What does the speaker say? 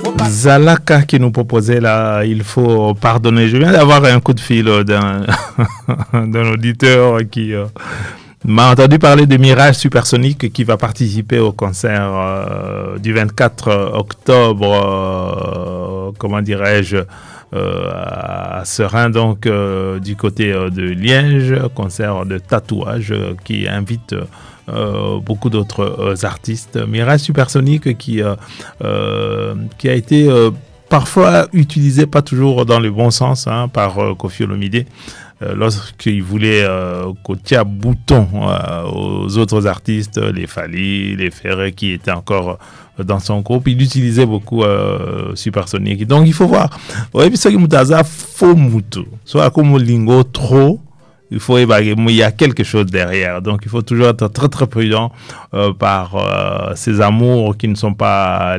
Zalaka qui nous proposait là, il faut pardonner. Je viens d'avoir un coup de fil d'un d'un auditeur qui m'a entendu parler de Mirage Supersonique qui va participer au concert du 24 octobre, comment dirais-je, à Serein, donc du côté de Liège, concert de tatouage qui invite beaucoup d'autres artistes. Mirage Supersonique qui a été parfois utilisé, pas toujours dans le bon sens, par Koffi Olomide. Lorsqu'il voulait côté à bouton aux autres artistes, les Fally, les Ferré qui étaient encore dans son groupe, il utilisait beaucoup Supersonique. Donc il faut voir. Oui, puis ce qui mutaza faux mutu. Soit comme lingo trop, il faut évaluer. Il y a quelque chose derrière. Donc il faut toujours être très très prudent par ces amours qui ne sont pas